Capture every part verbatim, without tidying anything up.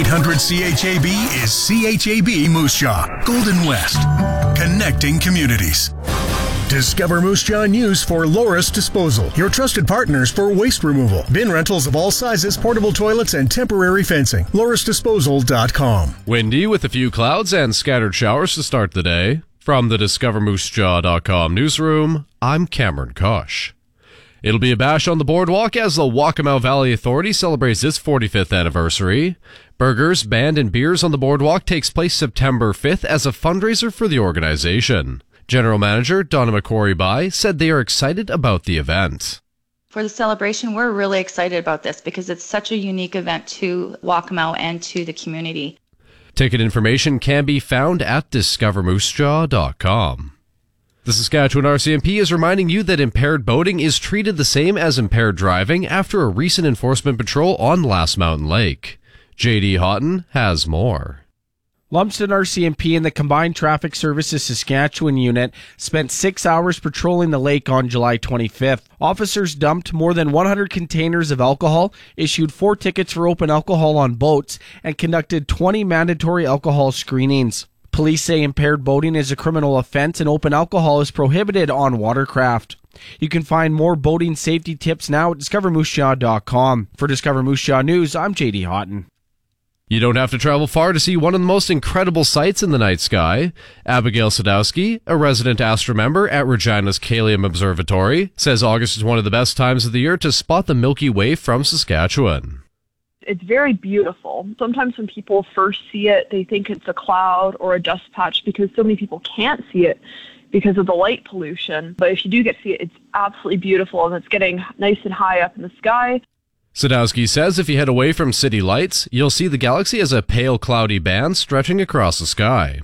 eight hundred C H A B is C H A B Moose Jaw, Golden West, connecting communities. Discover Moose Jaw News for Loris Disposal, your trusted partners for waste removal. Bin rentals of all sizes, portable toilets, and temporary fencing. loris disposal dot com. Windy with a few clouds and scattered showers to start the day. From the discover moose jaw dot com newsroom, I'm Cameron Kosh. It'll be a bash on the boardwalk as the Waccamaw Valley Authority celebrates its forty-fifth anniversary. Burgers, band, and beers on the boardwalk takes place September fifth as a fundraiser for the organization. General Manager Donna McQuarrie-By said they are excited about the event. For the celebration, we're really excited about this because it's such a unique event to Waccamaw and to the community. Ticket information can be found at discover moose jaw dot com. The Saskatchewan R C M P is reminding you that impaired boating is treated the same as impaired driving after a recent enforcement patrol on Last Mountain Lake. J D Houghton has more. Lumsden R C M P and the Combined Traffic Services Saskatchewan unit spent six hours patrolling the lake on July twenty-fifth. Officers dumped more than one hundred containers of alcohol, issued four tickets for open alcohol on boats, and conducted twenty mandatory alcohol screenings. Police say impaired boating is a criminal offense and open alcohol is prohibited on watercraft. You can find more boating safety tips now at discover moose jaw dot com. For Discover Moose Jaw News, I'm J D Houghton. You don't have to travel far to see one of the most incredible sights in the night sky. Abigail Sadowski, a resident astromember at Regina's Kalium Observatory, says August is one of the best times of the year to spot the Milky Way from Saskatchewan. It's very beautiful. Sometimes when people first see it, they think it's a cloud or a dust patch because so many people can't see it because of the light pollution. But if you do get to see it, it's absolutely beautiful, and it's getting nice and high up in the sky. Sadowski says if you head away from city lights, you'll see the galaxy as a pale, cloudy band stretching across the sky.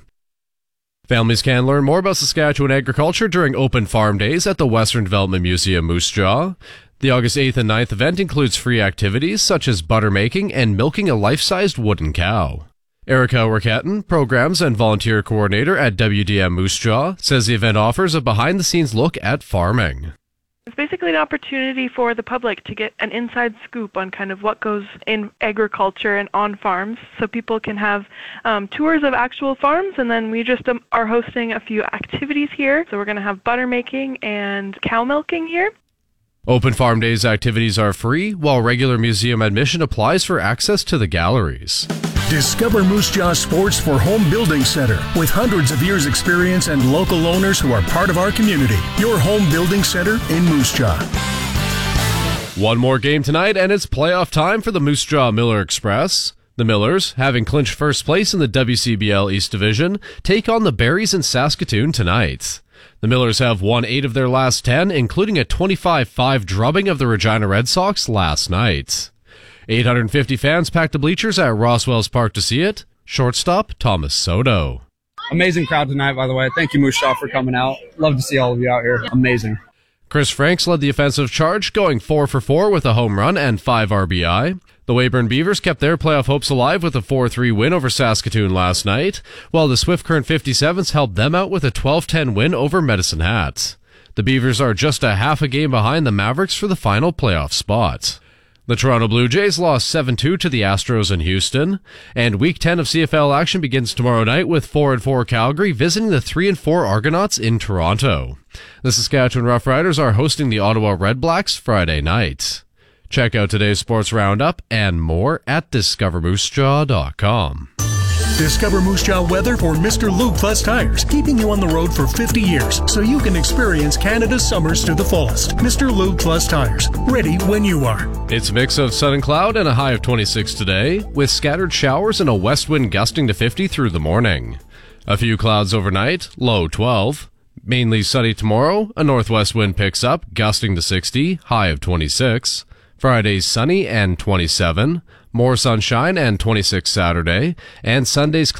Families can learn more about Saskatchewan agriculture during Open Farm Days at the Western Development Museum Moose Jaw. The August eighth and ninth event includes free activities such as butter making and milking a life-sized wooden cow. Erica Werketten, Programs and Volunteer Coordinator at W D M Moose Jaw, says the event offers a behind-the-scenes look at farming. It's basically an opportunity for the public to get an inside scoop on kind of what goes in agriculture and on farms, so people can have um, tours of actual farms, and then we just um, are hosting a few activities here. So we're going to have butter making and cow milking here. Open Farm Days activities are free, while regular museum admission applies for access to the galleries. Discover Moose Jaw Sports for Home Building Center. With hundreds of years experience and local owners who are part of our community. Your home building center in Moose Jaw. One more game tonight, and it's playoff time for the Moose Jaw Miller Express. The Millers, having clinched first place in the W C B L East Division, take on the Berries in Saskatoon tonight. The Millers have won eight of their last ten, including a twenty-five five drubbing of the Regina Red Sox last night. eight hundred fifty fans packed the bleachers at Roswell's Park to see it. Shortstop Thomas Soto. Amazing crowd tonight, by the way. Thank you, Moose Jaw, for coming out. Love to see all of you out here. Amazing. Chris Franks led the offensive charge, going four for four with a home run and five R B I. The Weyburn Beavers kept their playoff hopes alive with a four three win over Saskatoon last night, while the Swift Current fifty-sevens helped them out with a twelve ten win over Medicine Hat. The Beavers are just a half a game behind the Mavericks for the final playoff spot. The Toronto Blue Jays lost seven two to the Astros in Houston, and Week ten of C F L action begins tomorrow night with four and four Calgary visiting the three and four Argonauts in Toronto. The Saskatchewan Roughriders are hosting the Ottawa Redblacks Friday night. Check out today's sports roundup and more at discover moose jaw dot com. Discover Moose Jaw weather for Mister Lube Plus Tires, keeping you on the road for fifty years so you can experience Canada's summers to the fullest. Mister Lube Plus Tires, ready when you are. It's a mix of sun and cloud and a high of twenty-six today, with scattered showers and a west wind gusting to fifty through the morning. A few clouds overnight, low twelve. Mainly sunny tomorrow, a northwest wind picks up, gusting to sixty, high of twenty-six. Friday's sunny and twenty-seven. More sunshine and twenty-six Saturday, and Sunday's